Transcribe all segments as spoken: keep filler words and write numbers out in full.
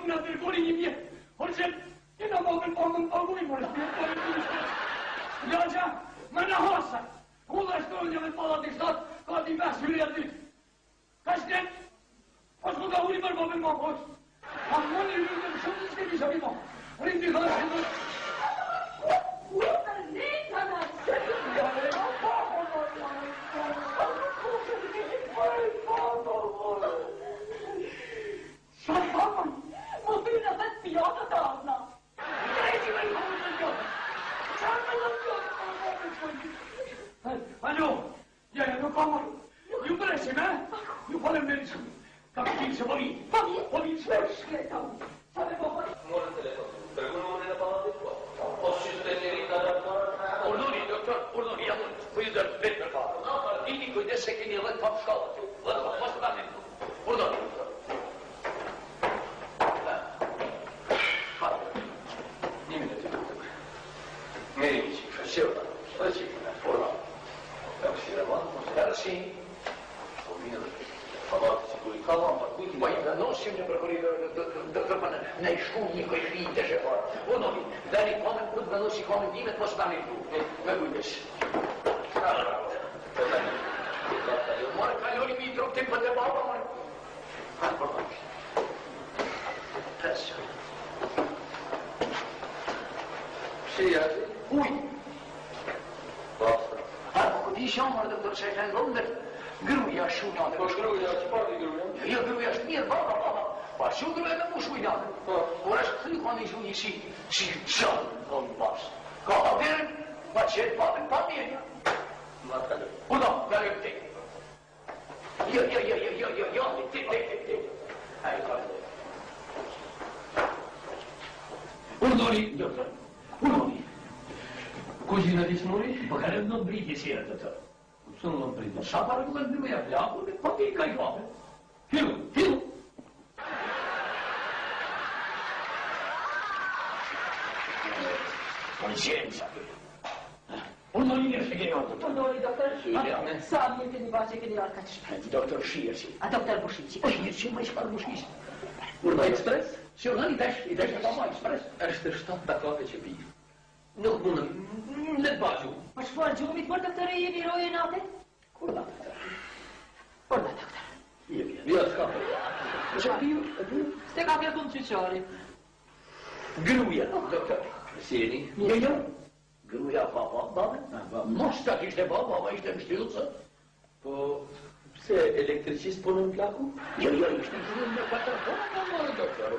una del colini mie. Forse e non ho un po' lui vuole Jaja, maar naar Hossa. Hoe is het je met Paula die stad? Gaat die best jullie dat niet? Kastje? Als we daar niet meer boven mogen. Maar wanneer jullie de zon is niet zo iemand. Ring die gaan zien. Nee, dan Шарфан, мобильна без п'ята давна. Дайте мені голову. Алло, я я ну камеру. You пресси, me? You fare medicine. Как ти се боли? Боли? Боли свършке там. Саме баба. Може телефон. Тръгваме на палата. Осъществени на ръка. Ордони, доктор, ордони, я му да ветна пара. И никой не се кени лет в школата. Лет, може да не. Ордони. Medici, facevano, facevano, ora, la usciravamo, era sì, a volte si comunicavano, ma quindi... Poi non si mi preferito, nei scugli quei figli, se fa, o non, dai, come, quando non si come, dimmi, posso dare tu, ma lui dice. Allora, Marca, io mi trovo tempo di babbo, ma... Ah, proprio. Adesso. Sì, eh? Ui! Basta. Ako ti shamar doktor Shekhan Londër, gruja shumë janë. Po gruja, që parë di gruja? Jo, gruja është mirë, baba, baba. Pa shumë gruja në mu shumë janë. Por është këtëri ka një shumë një shi, shi qanë, o në basë. Ka aferën, pa qëtë papën, pa mirë. Ma të kalë. Uda, kalë të te. Jo, jo, jo, jo, jo, jo, jo, te, te, te, te. Hajë, kalë. Urdoni, doktor, urdoni. Cugina di Smuri? Magari non brigli sia, dottore. Sono non brigli. Sapere come mi ha piato, poi che hai fatto? Filo, filo. Pazienza. Uno non riesce che io, dottore. Urdoni, doktor. Söyle. Sağ olun, beni bahçe geliyor arkadaş. Doktor Şiirsi. A doktor Bushici. O Şiirsi, ma ispar Bushici. Urda Express? Si ordan i dash, i dash në Bama Express. Është shtatë dakave që pi. Nuk mundëm, në të bazhu. Po çfarë gjumit për doktor e jemi roje natë? Kurda, doktor. Orda doktor. Jepi. Ja, s'ka për. Që piu, e piu? Ste ka kërkuar qyçari. Gruja, doktor. Si jeni? Jo, jo. Gruja pa pa, baba. Mos ta kishte pa, baba ishte në shtyllëse. Po, pse elektricist po në plaku? Jo, jo, ishte gruja në katër tonë, në mërë, doktor.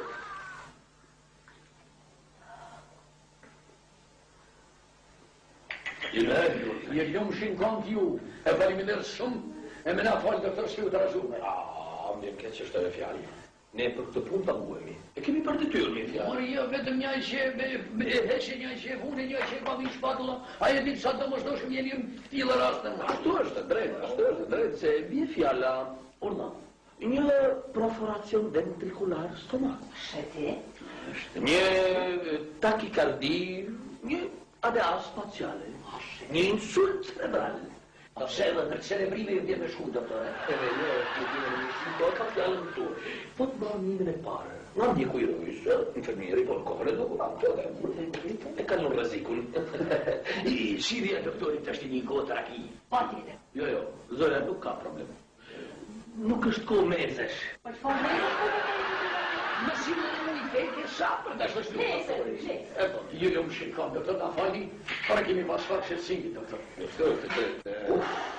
Je jam shinkon t'ju, e faleminderit shumë, e më na fal doktor Shqiu të razume. Ah, më vjen keq që është e fjali. Ne për këtë punë paguhemi. E kemi për detyrë me fjalë. Mori jo vetëm një që e heshe një që e vune një që e pavi shpatulla, a e ditë sa të mos doshëm jeni në këtile raste. Ashtu është drejt, ashtu është drejt, se bie fjala urna. Një perforacion ventricular stomac. Shëti? Një takikardi, një A A spaziale, një insult cerebral. Se edhe në cerebrime ju vjen me shku, doktore. E me një, të gjene një shku, ka fjallën të tu. Po të bërë njëmën e parë. Nga ndjeku i rëvysë, infermieri, po në kohën e do këra. E ka në rëzikun. Si vjen doktorit të është një gotë raki? Pa tjetër. Jo, jo, zoja nuk ka problem. Nuk është ko mezesh. Po çfarë ne? Më si në në një teke sapër, da është është Nesër, nesër. E po, ju jo më shikon, doktor, nga fali, para kemi pas fak shqetësimi, doktor. Doktor, doktor.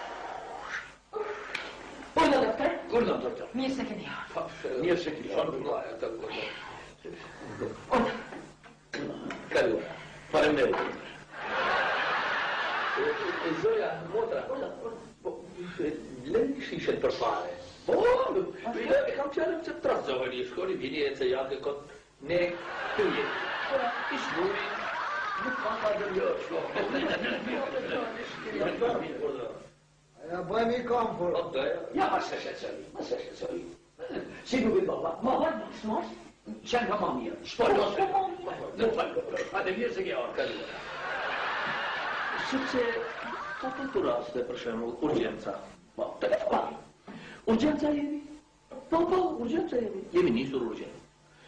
Urda doktor. Urda, doktor. Mirë se keni ardhur. Mirë se keni ardhur. Urda. Kalora. Faleminderit. Zoja, motra. Urda, urda. Po, lëni shishen për fare. Po, e kam qërëm që të trazohën i shkoni, vini e të jakë e kotë, ne të jetë. I shmuri, nuk kam pa dhe mjë, shko. Ja bëjmë i kam për. O, doja. Ja, ma se shqetësori, ma se shqetësori. Si nuk i baba, ma hajt më shmosh, qenë ka ma mirë, shpojnë ose. Në falë, doktor, a dhe mirë se ke orë. Kalora. Sepse, ka të të raste, për shemë, urgenca. Po, telefoni. Urgenca jemi? Po, po, urgenca jemi. Jemi nisur urgent.